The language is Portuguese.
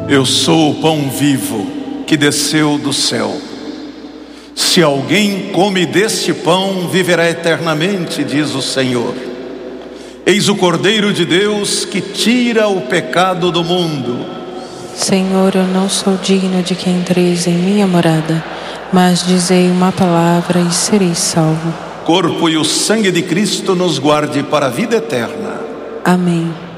Eu sou o pão vivo que desceu do céu. Se alguém come deste pão, viverá eternamente, diz o Senhor. Eis o Cordeiro de Deus que tira o pecado do mundo. Senhor, eu não sou digno de que entreis em minha morada, mas dizei uma palavra e serei salvo. Corpo e o sangue de Cristo nos guarde para a vida eterna. Amém.